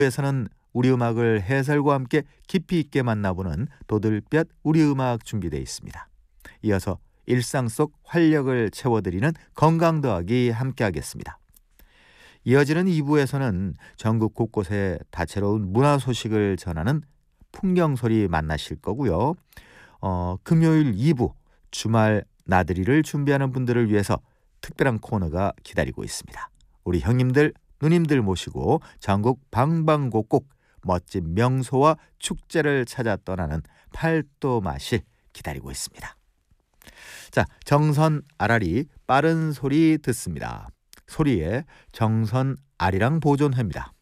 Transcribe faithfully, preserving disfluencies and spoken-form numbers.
에서는 우리 음악을 해설과 함께 깊이 있게 만나보는 도들볕 우리 음악 준비되어 있습니다. 이어서 일상 속 활력을 채워드리는 건강 더하기 함께하겠습니다. 이어지는 이 부에서는 전국 곳곳의 다채로운 문화 소식을 전하는 풍경소리 만나실 거고요. 어, 금요일 이 부 주말 나들이를 준비하는 분들을 위해서 특별한 코너가 기다리고 있습니다. 우리 형님들, 누님들 모시고 전국 방방곡곡 멋진 명소와 축제를 찾아 떠나는 팔도 마실 기다리고 있습니다. 자, 정선 아라리 빠른 소리 듣습니다. 소리의 정선 아리랑 보존회입니다.